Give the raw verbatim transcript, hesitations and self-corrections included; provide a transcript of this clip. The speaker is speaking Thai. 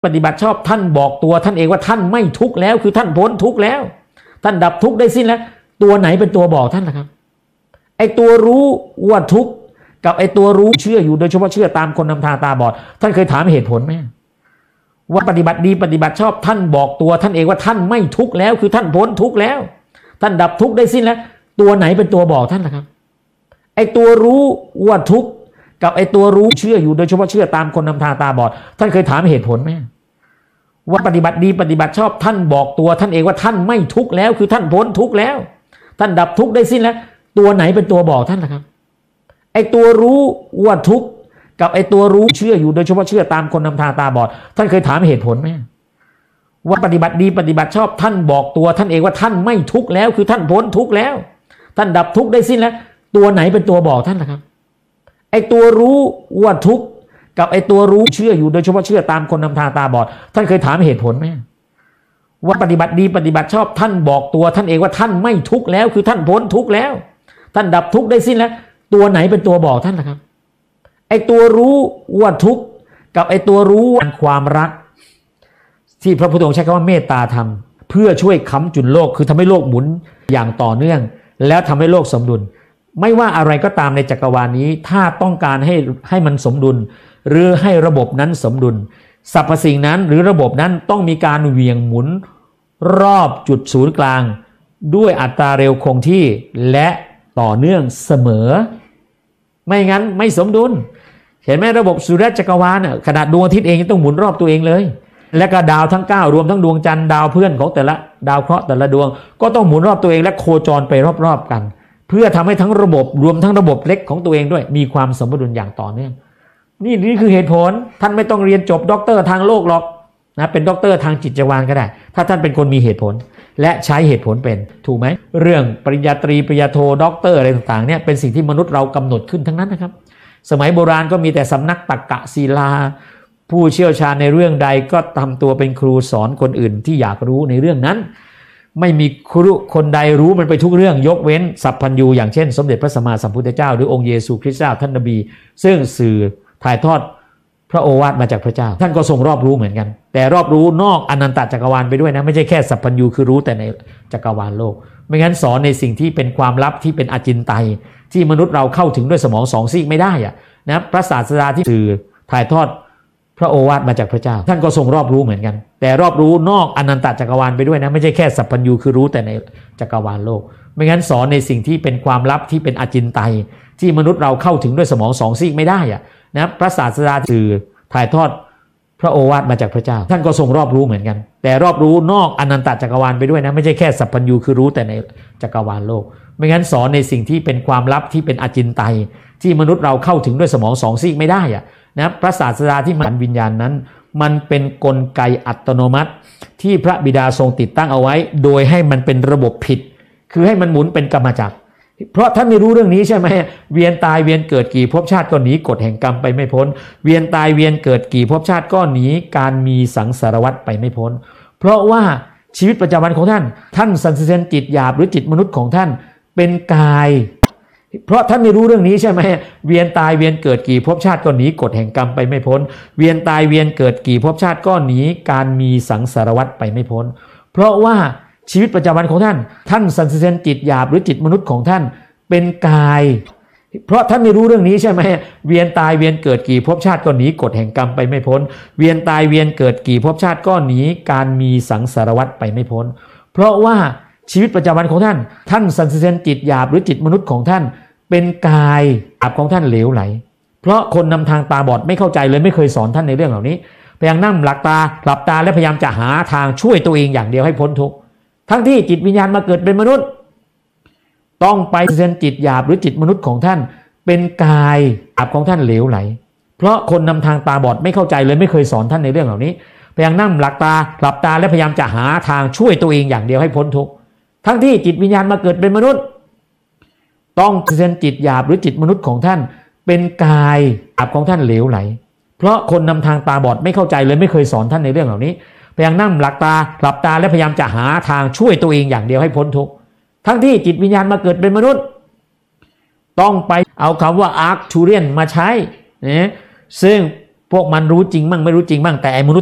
ปฏิบัติชอบท่านบอกตัวท่านเองว่าท่านไม่ทุกข์แล้วคือท่านพ้นทุกข์แล้วท่านดับทุกข์ได้สิ้นแล้วตัวไหนเป็นตัวบอกท่านล่ะครับไอ้ตัวรู้ว่าทุกข์กับไอ้ตัวรู้เชื่ออยู่โดยเฉพาะเชื่อตามคนนำทางตาบอดท่านเคยถามเหตุผลไหมว่าปฏิบัติดีปฏิบัติชอบท่านบอกตัวท่านเองว่าท่านไม่ทุกข์แล้วคือท่านพ้นทุกข์แล้วท่านดับทุกข์ได้สิ้นแล้วตัวไหนเป็นตัวบอกท่านล่ะครับไอ้ตัวรู้ว่าทุกข์กับไอ้ตัวรู้เชื่ออยู่โดยเฉพาะเชื่อตามคนนำทางตาบอดท่านเคยถามเหตุผลไหมว่าปฏิบัติดีปฏิบัติชอบท่านบอกตัวท่านเองว่าท่านไม่ทุกข์แล้วคือท่านพ้นทุกข์แล้วท่านดับทุกข์ได้สิ้นแล้วตัวไหนเป็นตัวบอกท่านล่ะครับไอ้ตัวรู้ว่าทุกข์กับไอ้ตัวรู้เชื่ออยู่โดยเฉพาะเชื่อตามคนนำทางตาบอดท่านเคยถามเหตุผลไหมว่าปฏิบัติดีปฏิบัติชอบท่านบอกตัวท่านเองว่าท่านไม่ทุกข์แล้วคือท่านพ้นทุกข์แล้วท่านดับทุกข์ได้สิ้นแล้วตัวไหนเป็นตัวบอกท่านล่ะครับไอ้ตัวรู้ว่าทุกข์กับไอ้ตัวรู้เชื่ออยู่โดยเฉพาะเชื่อตามคนนำทางตาบอดท่านเคยถามเหตุผลไหมว่าปฏิบัติดีปฏิบัติชอบท่านบอกตัวท่านเองว่าท่านไม่ทุกข์แล้วคือท่านพ้นทุกข์แล้วท่านดับทุกข์ได้สิ้นแล้วตัวไหนเป็นตัวบอกท่านล่ะครับไอ้ตัวรู้ว่าทุกข์กับไอ้ตัวรู้ความรักที่พระพุทธองค์ใช้คำว่าเมตตาธรรมเพื่อช่วยค้ำจุนโลกคือทำให้โลกหมุนอย่างต่อเนื่องแล้วทำให้โลกสมดุลไม่ว่าอะไรก็ตามในจักรวาลนี้ถ้าต้องการให้ให้มันสมดุลหรือให้ระบบนั้นสมดุลสรรพสิ่งนั้นหรือระบบนั้นต้องมีการเหวี่ยงหมุนรอบจุดศูนย์กลางด้วยอัตราเร็วคงที่และต่อเนื่องเสมอไม่งั้นไม่สมดุลเห็นไหมระบบสุริยะจักรวาลน่ะขนาดดวงอาทิตย์เองยังต้องหมุนรอบตัวเองเลยและก็ดาวทั้งเก้ารวมทั้งดวงจันทร์ดาวเพื่อนของแต่ละดาวเคราะห์แต่ละดวงก็ต้องหมุนรอบตัวเองและโคจรไปรอบๆกันเพื่อทำให้ทั้งระบบรวมทั้งระบบเล็กของตัวเองด้วยมีความสมดุลอย่างต่อเนื่องนี่นี่คือเหตุผลท่านไม่ต้องเรียนจบด็อกเตอร์ทางโลกหรอกนะเป็นด็อกเตอร์ทางจิตวิญญาณก็ได้ถ้าท่านเป็นคนมีเหตุผลและใช้เหตุผลเป็นถูกไหมเรื่องปริญญาตรีปริญญาโทด็อกเตอร์อะไรต่างๆเนี่ยเป็นสิ่งที่มนุษย์เรากำหนดขึ้นทั้งนั้นนะครับสมัยโบราณก็มีแต่สำนักตรรกะศิลาผู้เชี่ยวชาญในเรื่องใดก็ทำตัวเป็นครูสอนคนอื่นที่อยากรู้ในเรื่องนั้นไม่มีครูคนใดรู้มันไปทุกเรื่องยกเว้นสัพพัญญูอย่างเช่นสมเด็จพระสัมมาสัมพุทธเจ้าหรือองค์เยซูคริสต์เจ้าท่านนบีซึ่งสื่อถ่ายทอดพระโอวาทมาจากพระเจ้าท่านก็ทรงรอบรู้เหมือนกันแต่รอบรู้นอกอนันตจักรวาลไปด้วยนะไม่ใช่แค่สัพพัญญูคือรู้แต่ในจักรวาลโลกไม่งั้นสอนในสิ่งที่เป็นความลับที่เป็นอจินไตยที่มนุษย์เราเข้าถึงด้วยสมองสองซีกไม่ได้อะนะพระศาสดาที่สื่อถ่ายทอดพระโอวาทมาจากพระเจ้าท่านก็ทรงรอบรู้เหมือนกันแต่รอบรู้นอกอนันตจักรวาลไปด้วยนะไม่ใช่แค่สัพพัญญูคือรู้แต่ในจักรวาลโลกไม่งั้นสอนในสิ่งที่เป็นความลับที่เป็นอจินไตยที่มนุษย์เราเข้าถึงด้วยสมองสองซีกไม่ได้อะนะพระศาสดาสื่อถ่ายทอดพระโอวาทมาจากพระเจ้าท่านก็ทรงรอบรู้เหมือนกันแต่รอบรู้นอกอนันตจักรวาลไปด้วยนะไม่ใช่แค่สัพพัญญูคือรู้แต่ในจักรวาลโลกไม่งั้นสอนในสิ่งที่เป็นความลับที่เป็นอจินไตยที่มนุษย์เราเข้าถึงด้วยสมองสองซีกไม่ได้อะนะพระศาสดาที่มันวิญญาณนั้นมันเป็นกลไกอัตโนมัติที่พระบิดาทรงติดตั้งเอาไว้โดยให้มันเป็นระบบผิดคือให้มันหมุนเป็นกรรมจักรเพราะท่านไม่รู้เรื่องนี้ใช่ไหมเวียนตายเวียนเกิดกี่ภพชาติก็หนีกฎแห่งกรรมไปไม่พ้นเวียนตายเวียนเกิดกี่ภพชาติก็หนีการมีสังสารวัฏไปไม่พ้นเพราะว่าชีวิตประจำวันของท่านท่านสันเสริญจิตหยาบหรือจิตมนุษย์ของท่านเป็นกายเพราะท่านไม่รู้เรื่องนี้ใช่ไหมเวียนตายเวียนเกิดกี่ภพชาติก็หนีกฎแห่งกรรมไปไม่พ้นเวียนตายเวียนเกิดกี่ภพชาติก็หนีการมีสังสารวัฏไปไม่พ้นเพราะว่าชีวิตประจำวันของท่านท่านสันเสริญจิตหยาบหรือจิตมนุษย์ของท่านเป็นกายเพราะท่านไม่รู้เรื่องนี้ใช่ไหมเวียนตายเวียนเกิดกี่ภพชาติก็หนีกฎแห่งกรรมไปไม่พ้นเวียนตายเวียนเกิดกี่ภพชาติก็หนีการมีสังสารวัฏไปไม่พ้นเพราะว่าชีวิตประจำวันของท่านท่านสันเสริญจิตหยาบหรือจิตมนุษย์ของท่านเป็นกายอับของท่านเหลวไหลเพราะคนนำทางตาบอดไม่เข้าใจเลยไม่เคยสอนท่านในเรื่องเหล่านี้พยายามนั่งหลับตาหลับตาและพยายามจะหาทางช่วยตัวเองอย่างเดียวให้พ้นทุกข์ทั้งที่จิตวิญญาณมาเกิดเป็นมนุษย์ต้องไปเซนจิตหยาบหรือจิตมนุษย์ของท่านเป็นกายอับของท่านเหลวไหลเพราะคนนำทางตาบอดไม่เข้าใจเลยไม่เคยสอนท่านในเรื่องเหล่านี้พยายามนั่งหลับตาหลับตาและพยายามจะหาทางช่วยตัวเองอย่างเดียวให้พ้นทุกข์ทั้งที่จิตวิญญาณมาเกิดเป็นมนุษย์ต้องเซนจิตหยาบหรือจิตมนุษย์ของท่านเป็นกายอับของท่านเหลวไหลเพราะคนนำทางตาบอดไม่เข้าใจเลยไม่เคยสอนท่านในเรื่องเหล่านี้พยายามนั่งหลับตาหลับตาและพยายามจะหาทางช่วยตัวเองอย่างเดียวให้พ้นทุกข์ทั้งที่จิตวิญญาณมาเกิดเป็นมนุษย์ต้องไปเอาคำว่าอาร์คทูเรียนมาใช้นะซึ่งพวกมันรู้จริงมั่งไม่รู้จริงมั่งแต่ไอ้มนุษย์